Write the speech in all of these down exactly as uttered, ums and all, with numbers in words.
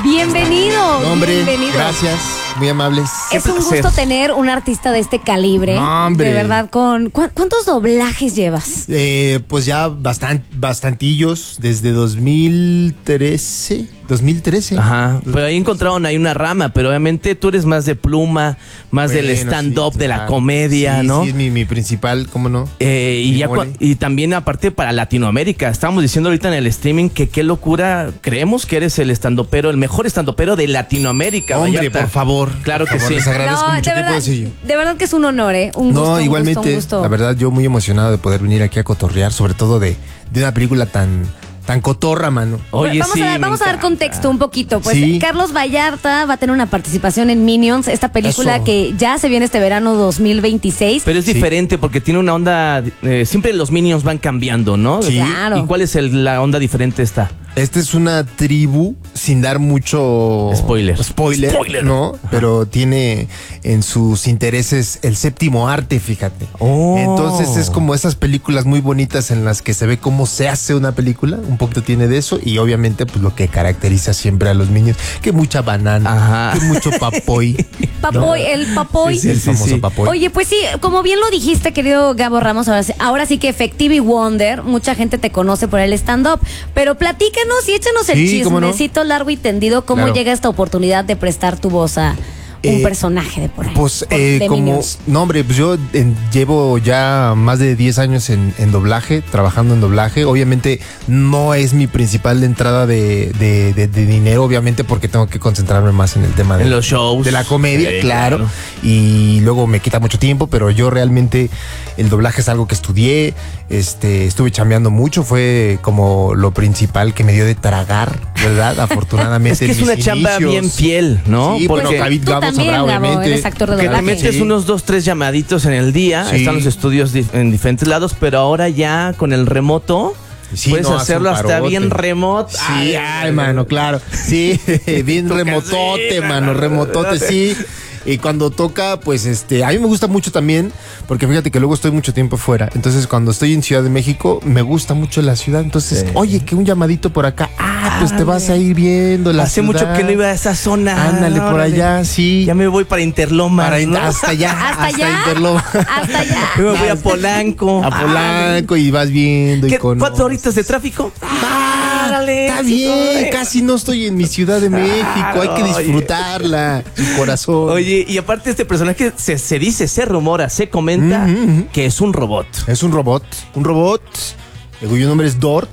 Bienvenido. No, hombre, bienvenido. gracias, muy amables. Es un gusto tener un artista de este calibre. No, hombre. De verdad, con ¿cu- ¿cuántos doblajes llevas? Eh, pues ya bastan, bastantillos, desde dos mil trece. dos mil trece. Ajá, pero ahí encontraron ahí una rama, pero obviamente tú eres más de pluma, más Bueno, del stand-up, sí, de la claro. comedia, Sí, ¿no? Sí, es mi, mi principal, ¿cómo no? Eh, y, Mi ya mole. cua- y también aparte para Latinoamérica, estábamos diciendo ahorita en el streaming que qué locura, creemos que eres el estandopero, el mejor estandopero de Latinoamérica. Hombre, Vallarta. por favor. Claro por que favor, sí. Les agradezco No, mucho. de ¿Qué puedo verdad, decir yo? de verdad que es un honor, ¿eh? Un gusto, No, un igualmente, gusto, un gusto. la verdad, yo muy emocionado de poder venir aquí a cotorrear, sobre todo de, de una película tan, tan cotorra, mano. Oye, vamos sí, a, dar- me vamos a dar encanta. contexto un poquito. Pues Sí. Carlos Vallarta va a tener una participación en Minions, esta película Eso. que ya se viene este verano dos mil veintiséis. Pero es Sí. diferente porque tiene una onda, eh, siempre los Minions van cambiando, ¿no? Sí. Claro. ¿Y cuál es el- la onda diferente esta? Esta es una tribu sin dar mucho Spoiler. spoiler, Spoiler. ¿no? Pero tiene en sus intereses el séptimo arte, fíjate. Oh. Entonces es como esas películas muy bonitas en las que se ve cómo se hace una película, un poquito tiene de eso y obviamente pues lo que caracteriza siempre a los niños, que mucha banana, Ajá. que mucho papoy. Papoy, el papoy. Sí, el sí, famoso sí. papoy. Oye, pues sí, como bien lo dijiste, querido Gabo Ramos, ahora sí, ahora sí que Effective Wonder, mucha gente te conoce por el stand-up, pero platícanos y échanos el Sí, cómo no. chismecito largo y tendido, cómo Claro. llega esta oportunidad de prestar tu voz a un Eh, personaje de por ahí. Pues por- eh, de como, Minions. no hombre, pues yo en- llevo ya más de diez años en, en doblaje, trabajando en doblaje. Obviamente no es mi principal entrada de, de- de- de dinero, obviamente porque tengo que concentrarme más en el tema de, En los shows. de la comedia, Sí, claro. claro. Y luego me quita mucho tiempo, pero yo realmente el doblaje es algo que estudié, este, estuve chambeando mucho, fue como lo principal que me dio de tragar, ¿verdad? Afortunadamente. Es que en es mis una chamba inicios. bien fiel, ¿no? Sí, Porque bueno, David Tú Gabo también, sabrá, Gabo, obviamente. eres actor de que te doblaje. metes Sí. unos dos, tres llamaditos en el día, Sí. están los estudios di- en diferentes lados, pero ahora ya con el remoto Sí, puedes no, hace hacerlo un hasta parote. bien remoto. Sí, ay, mano, claro. Sí, bien Tu remotote, casita, mano, mano. remotote, sí. Y cuando toca, pues este, a mí me gusta mucho también, porque fíjate que luego estoy mucho tiempo fuera. Entonces, cuando estoy en Ciudad de México, me gusta mucho la ciudad. Entonces, Sí. oye, que un llamadito por acá. Ah, pues te vas a ir viendo la Hace ciudad. mucho que no iba a esa zona. Ándale, por Órale. allá, sí. Ya me voy para Interlomas, Para in- ¿no? hasta allá, ¿Hasta hasta, allá? Interloma. Hasta allá. Yo me voy a Polanco. A Polanco y vas viendo y ¿Qué, con. ¿Cuatro horitas de tráfico? Ah, Árale, está sí, bien, joder. casi no estoy en mi Ciudad de México, hay que Oye. disfrutarla, su corazón. Oye, y aparte este personaje se, se dice, se rumora, se comenta Ujú, ujú. que es un robot. Es un robot, un robot cuyo nombre es Dort.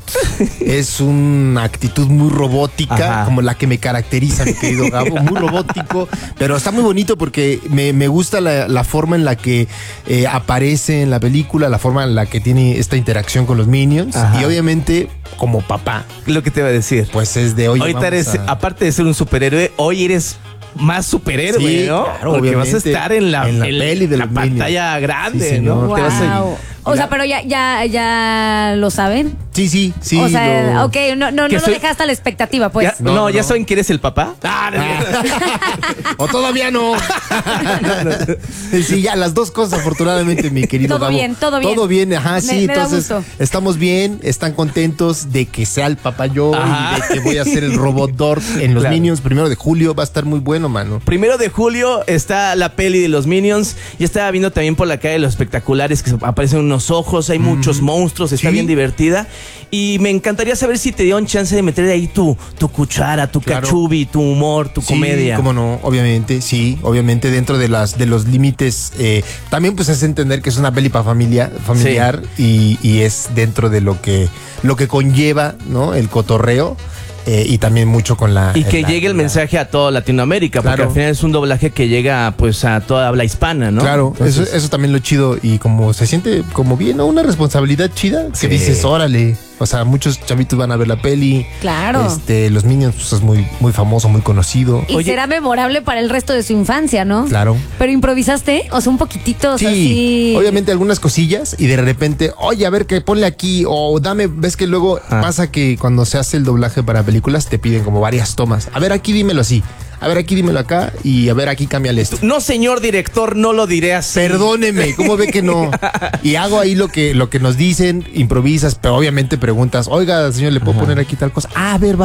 Es una actitud muy robótica, Ajá. como la que me caracteriza, mi querido Gabo, muy robótico, pero está muy bonito porque me, me gusta la, la forma en la que eh, aparece en la película, la forma en la que tiene esta interacción con los Minions Ajá. y obviamente como papá, Lo que te iba a decir. pues es de hoy. Ahorita eres, aparte de ser un superhéroe, hoy eres más superhéroe, Sí, ¿no? claro, Porque vas a obviamente. estar en la, En la peli de la los pantalla grande, Sí, señor. ¿no? Te vas a- Wow. O sea, pero ya, ya, ya lo saben. Sí, sí, sí. o sea, lo- ok, no, no, Que no soy- lo dejaste a la expectativa, pues. Ya- no, No, ¿ya no. saben que eres el papá? Ah, o todavía no. Sí, ya las dos cosas, afortunadamente, mi querido Todo Gabo. bien, todo bien. Todo bien, ajá, Me- sí. me da entonces, gusto. estamos bien, están contentos de que sea el papá yo Ajá. y de que voy a ser el robot Dort en los Claro. Minions. Primero de julio va a estar muy bueno, mano. Primero de julio está la peli de los Minions. Y estaba viendo también por la calle los espectaculares que aparecen unos ojos, hay muchos monstruos, está Sí. bien divertida. Y me encantaría saber si te dieron chance de meter ahí tu, tu cuchara, tu Claro. cachubi, tu humor, tu Sí, comedia. cómo no, obviamente, sí, obviamente dentro de las de los límites, eh, también pues es entender que es una peli para familia, familiar y, y es dentro de lo que lo que conlleva, ¿no? El cotorreo eh, y también mucho con la Y que la- llegue el la- mensaje a toda Latinoamérica, porque Claro. al final es un doblaje que llega pues a toda habla hispana, ¿no? Claro, Entonces, eso, eso también lo chido y como se siente como bien, ¿no? Una responsabilidad chida que Sí. dices, órale, o sea, muchos chavitos van a ver la peli. Claro. Este, los Minions pues es muy muy famoso, muy conocido. Y Oye. será memorable para el resto de su infancia, ¿no? Claro. Pero improvisaste, o sea, un poquitito, o sea, Sí, sí. obviamente algunas cosillas y de repente, oye, a ver qué ponle aquí o dame, ves que luego Ah. pasa que cuando se hace el doblaje para películas te piden como varias tomas. A ver, aquí dímelo así. A ver, aquí dímelo acá y a ver, aquí cámbiale esto. no, señor director, no lo diré así. Perdóneme, ¿cómo ve que no? Y hago ahí lo que, lo que nos dicen, improvisas, pero obviamente preguntas, oiga, señor, ¿le puedo poner aquí tal cosa? Ah, a ver, va.